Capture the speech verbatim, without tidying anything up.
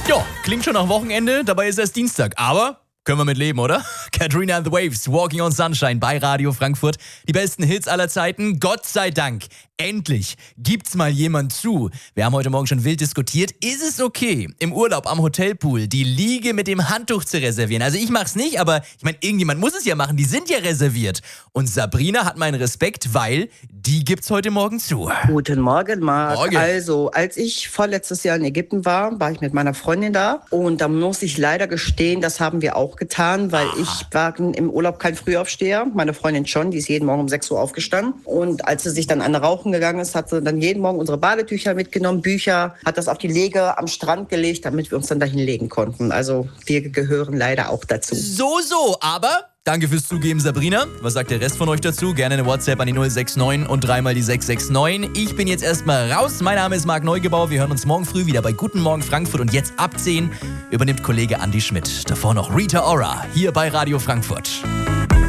Ja, klingt schon nach Wochenende, dabei ist erst Dienstag, aber können wir mit leben, oder? Katrina and the Waves, Walking on Sunshine bei Radio Frankfurt. Die besten Hits aller Zeiten, Gott sei Dank. Endlich gibt's mal jemand zu. Wir haben heute Morgen schon wild diskutiert. Ist es okay, im Urlaub am Hotelpool die Liege mit dem Handtuch zu reservieren? Also ich mach's nicht, aber ich meine, irgendjemand muss es ja machen. Die sind ja reserviert. Und Sabrina hat meinen Respekt, weil die gibt's heute Morgen zu. Guten Morgen, Marc. Morgen. Also, als ich vorletztes Jahr in Ägypten war, war ich mit meiner Freundin da. Und da muss ich leider gestehen, das haben wir auch getan, weil ich war im Urlaub kein Frühaufsteher. Meine Freundin schon, die ist jeden Morgen um sechs Uhr aufgestanden. Und als sie sich dann an Rauchen gegangen ist, hat sie dann jeden Morgen unsere Badetücher mitgenommen, Bücher, hat das auf die Lege am Strand gelegt, damit wir uns dann dahin legen konnten. Also wir gehören leider auch dazu. So, so, aber danke fürs Zugeben, Sabrina. Was sagt der Rest von euch dazu? Gerne eine WhatsApp an die null sechs neun und dreimal die sechs sechs neun. Ich bin jetzt erstmal raus. Mein Name ist Marc Neugebauer. Wir hören uns morgen früh wieder bei Guten Morgen Frankfurt. Und jetzt ab zehn übernimmt Kollege Andi Schmidt. Davor noch Rita Ora hier bei Radio Frankfurt.